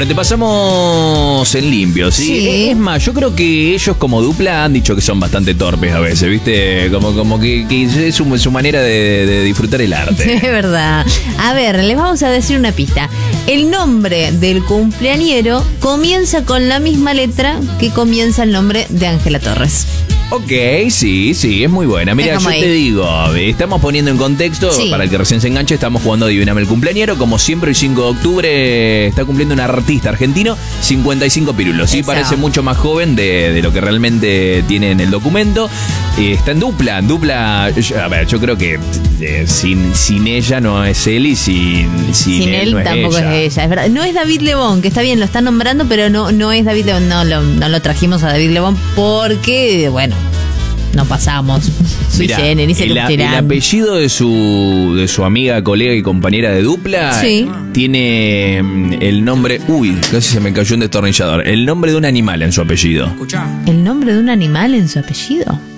Bueno, te pasamos en limpio, ¿sí? Sí. Es más, yo creo que ellos como dupla han dicho que son bastante torpes a veces, ¿viste? Como que es su manera de disfrutar el arte. Es verdad. A ver, les vamos a decir una pista. El nombre del cumpleañero comienza con la misma letra que comienza el nombre de Ángela Torres. Ok, sí, es muy buena. Mira, Dejamos yo ahí. te digo, estamos poniendo en contexto, Sí. para el que recién se enganche, estamos jugando a Adiviname el cumpleañero. Como siempre, el 5 de octubre está cumpliendo un artista argentino, 55 pirulos. Sí, Eso. parece mucho más joven de lo que realmente tiene en el documento. Está en dupla. A ver, yo creo que sin ella no es él y sin Sin él él no es tampoco ella. es ella. Es verdad. No es David Lebón, que está bien, lo están nombrando, pero no es David Lebón. No lo trajimos a David Lebón porque, bueno, no pasamos. Sui Mirá, generis, el apellido de su amiga, colega y compañera de dupla Sí. tiene el nombre... Uy, casi se me cayó un destornillador. El nombre de un animal en su apellido. ¿El nombre de un animal en su apellido?